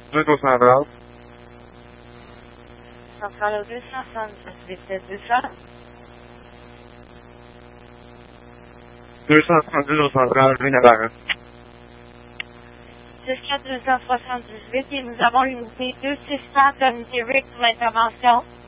2 au central. Centrale au 278, c'est 200. 270 au central, ligne à l'arrêt. Jusqu'à 278 et nous avons une unité 264 Derrick pour l'intervention.